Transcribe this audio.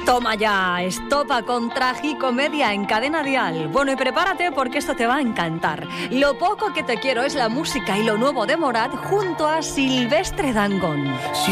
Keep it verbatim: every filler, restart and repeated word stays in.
Toma ya, estopa con Tragicomedia en Cadena Dial. Bueno, y prepárate porque esto te va a encantar. Lo poco que te quiero es la música y lo nuevo de Morat junto a Silvestre Dangond.